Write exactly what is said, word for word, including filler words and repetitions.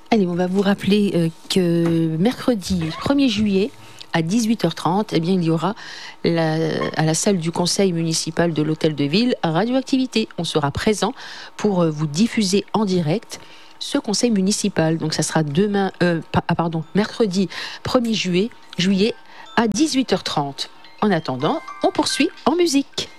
Allez, on va vous rappeler euh, que mercredi premier juillet, à dix-huit heures trente, eh bien, il y aura la, à la salle du conseil municipal de l'Hôtel de Ville Radioactivité. On sera présent pour euh, vous diffuser en direct ce conseil municipal. Donc ça sera demain, euh, ah, pardon, mercredi premier juillet, juillet à dix-huit heures trente. En attendant, on poursuit en musique.